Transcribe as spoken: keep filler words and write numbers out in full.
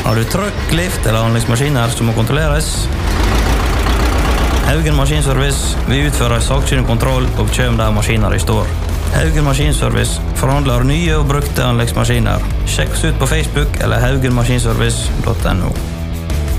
Har du trøkk, lift eller anleggsmaskiner som må kontrolleres? Haugen Maskinservice vil utføre sakkyndig kontroll og kjøm der maskiner i står. Haugen Maskinservice forhandler nye og brukte anleggsmaskiner. Sjekk oss ut på Facebook eller haugen maskinservice punktum no.